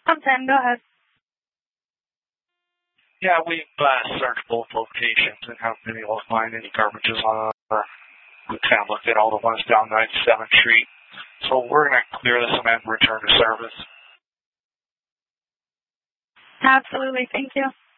I'm 10. Go ahead. Yeah, we've searched both locations and haven't been able to find any garbages on our. We kind of looked at all the ones down 97th Street. So we're going to clear this and return to service. Absolutely. Thank you.